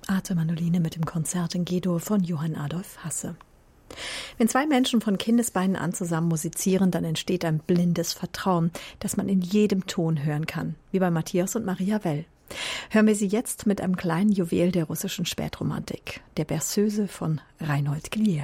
Arte Mandoline mit dem Konzert in G-Dur von Johann Adolf Hasse. Wenn zwei Menschen von Kindesbeinen an zusammen musizieren, dann entsteht ein blindes Vertrauen, das man in jedem Ton hören kann, wie bei Matthias und Maria Well. Hören wir sie jetzt mit einem kleinen Juwel der russischen Spätromantik, der Berceuse von Reinhold Glier.